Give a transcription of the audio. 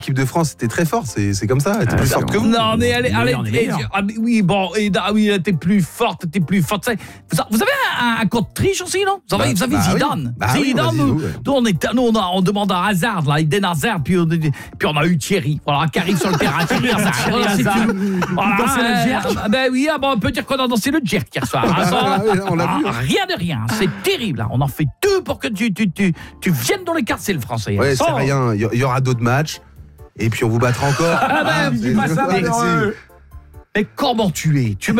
l'équipe de France était très forte, c'est comme ça, elle était plus forte que vous. Non, mais elle oui, bon, oui, elle était plus forte. Vous avez un compte triche aussi, non? Vous avez Zidane. Zidane, on demande un Hazard, là, Eden Hazard, puis on a eu Thierry, voilà, qui arrive sur le terrain. Thierry Hazard. On peut dire qu'on a dansé le jerk hier soir. On l'a vu. Rien de rien, c'est terrible. On en fait deux pour que tu viennes dans les quartiers, le français. Ouais, c'est rien, il y aura d'autres matchs. Et puis on vous battra encore. Dis pas ça, mais comment tu es?